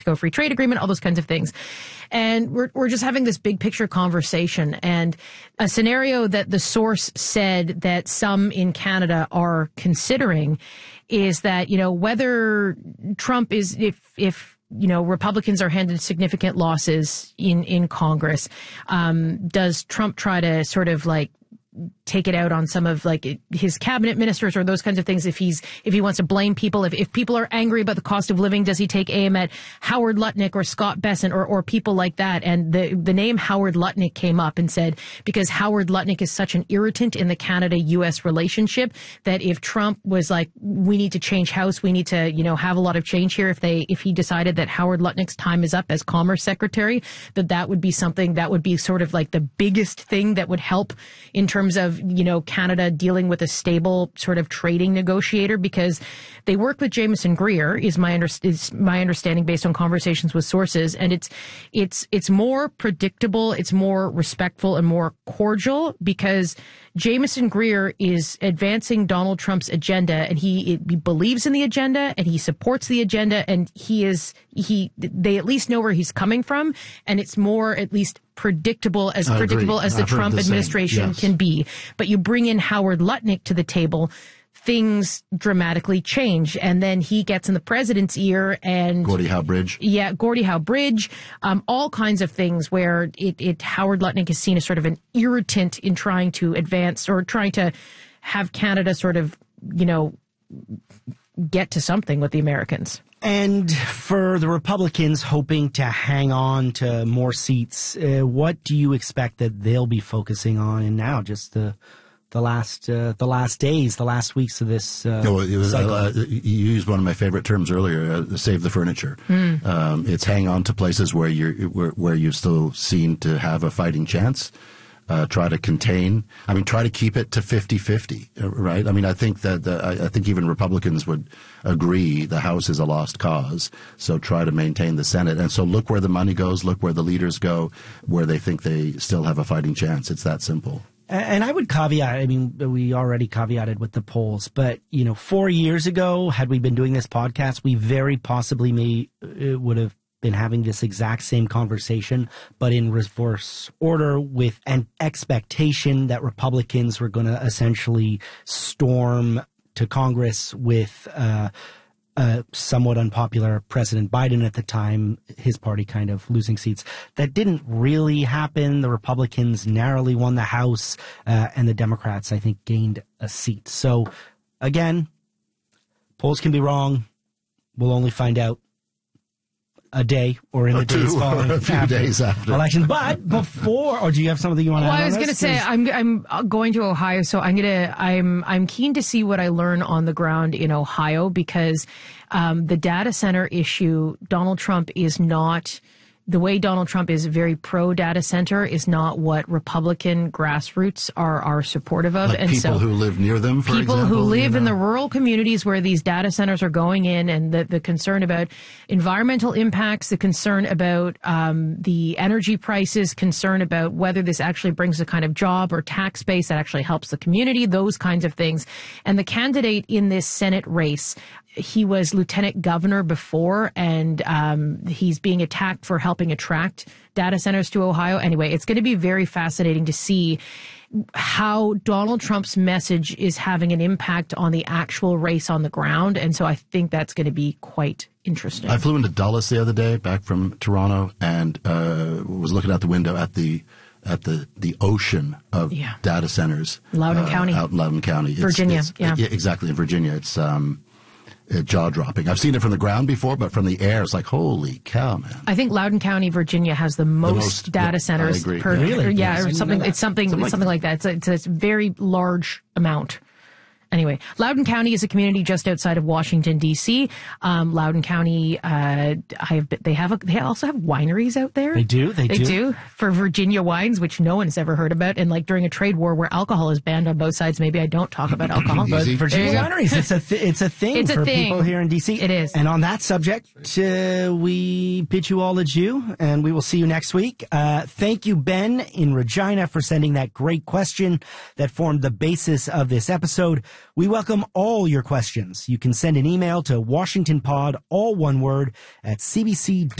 Mexico free trade agreement, all those kinds of things. And we're just having this big picture conversation, and a scenario that the source said that some in Canada are considering is that, whether Trump is, if Republicans are handed significant losses in Congress, does Trump try to sort of take it out on some of his cabinet ministers or those kinds of things? If he wants to blame people, if people are angry about the cost of living, does he take aim at Howard Lutnick or Scott Bessent or people like that? And the name Howard Lutnick came up and said, because Howard Lutnick is such an irritant in the Canada-U.S. relationship, that if Trump was like, we need to change house, we need to, have a lot of change here, if he decided that Howard Lutnick's time is up as Commerce Secretary, that would be something that would be sort of like the biggest thing that would help in terms of, Canada dealing with a stable sort of trading negotiator, because they work with Jameson Greer, is my understanding based on conversations with sources. And it's more predictable, it's more respectful and more cordial, because Jameson Greer is advancing Donald Trump's agenda, and he believes in the agenda and he supports the agenda, and they at least know where he's coming from, and it's more at least predictable as the Trump administration can be. But you bring in Howard Lutnick to the table, things dramatically change. And then he gets in the president's ear, and Gordie Howe Bridge. Yeah, Gordie Howe Bridge, all kinds of things where Howard Lutnick is seen as sort of an irritant in trying to advance or trying to have Canada sort of, get to something with the Americans. And for the Republicans hoping to hang on to more seats, what do you expect that they'll be focusing on? And now, just the last days, the last weeks of this cycle. You used one of my favorite terms earlier, save the furniture. It's hang on to places where you're still seen to have a fighting chance. Try to contain. Try to keep it to 50-50, right? I think that I think even Republicans would agree the House is a lost cause. So try to maintain the Senate. And so look where the money goes, look where the leaders go, where they think they still have a fighting chance. It's that simple. And I would caveat, we already caveated with the polls, but, 4 years ago, had we been doing this podcast, we very possibly would have been having this exact same conversation, but in reverse order, with an expectation that Republicans were going to essentially storm to Congress with somewhat unpopular President Biden at the time, his party kind of losing seats. That didn't really happen. The Republicans narrowly won the House, and the Democrats, I think, gained a seat. So, again, polls can be wrong. We'll only find out a day or in the days following, or a few days after election. But before, or do you have something you want to add? Well, I was going to say I'm going to Ohio, so I'm keen to see what I learn on the ground in Ohio, because the data center issue, Donald Trump is not. The way Donald Trump is very pro data center is not what Republican grassroots are supportive of. And people who live near them, for people example, who live in the rural communities where these data centers are going in, and the concern about environmental impacts, the concern about the energy prices, concern about whether this actually brings a kind of job or tax base that actually helps the community, those kinds of things. And the candidate in this Senate race, he was lieutenant governor before, and he's being attacked for helping attract data centers to Ohio. Anyway, it's going to be very fascinating to see how Donald Trump's message is having an impact on the actual race on the ground. And so I think that's going to be quite interesting. I flew into Dulles the other day, back from Toronto, and was looking out the window at the ocean of data centers. Loudoun County. Out in Loudoun County. Virginia. Yeah, exactly. In Virginia. It's jaw-dropping. I've seen it from the ground before, but from the air, it's like, holy cow, man. I think Loudoun County, Virginia, has the most data centers per. Really? Yeah, or something. It's something like that. It's a very large amount. Anyway, Loudoun County is a community just outside of Washington, D.C. Loudoun County, they also have wineries out there. They do for Virginia wines, which no one's ever heard about. And like during a trade war where alcohol is banned on both sides, maybe I don't talk about alcohol. But Virginia wineries, it's a thing for people here in D.C. It is. And on that subject, we we bid you all adieu, and we will see you next week. Thank you, Ben in Regina, for sending that great question that formed the basis of this episode. We welcome all your questions. You can send an email to WashingtonPod, all one word, at cbc.ca.